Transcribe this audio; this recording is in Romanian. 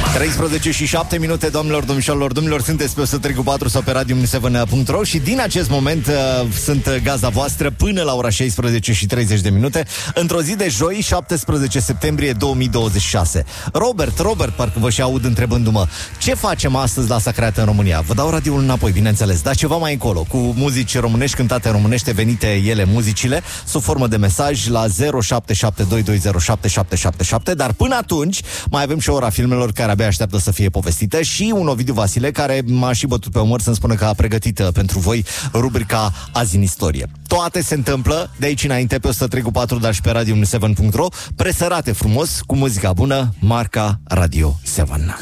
13 și 7 minute, doamnelor, domnișoarelor, domnilor, sunteți pe 103.4 sau pe radium7.ro și din acest moment sunt gazda voastră până la ora 16 și 30 de minute, într-o zi de joi, 17 septembrie 2026. Robert, parcă vă și aud întrebându-mă, ce facem astăzi la Sacreată în România? Vă dau radioul înapoi, bineînțeles, dar ceva mai încolo, cu muzici românești, cântate în românește, venite ele muzicile, sub formă de mesaj la 0772207777, dar până atunci mai avem și ora filmelor care abia așteaptă să fie povestită și un Ovidiu Vasile care m-a și bătut pe umăr să-mi spună că a pregătit pentru voi rubrica Azi în istorie. Toate se întâmplă de aici înainte pe 103.4, dar și pe radium7.ro, presărate frumos, cu muzica bună, marca Radio 7.